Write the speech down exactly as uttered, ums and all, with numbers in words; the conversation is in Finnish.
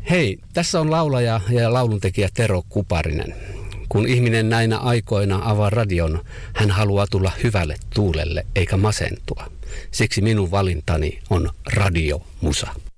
Hei, tässä on laulaja ja lauluntekijä Tero Kuparinen. Kun ihminen näinä aikoina avaa radion, hän haluaa tulla hyvälle tuulelle eikä masentua. Siksi minun valintani on radiomusa.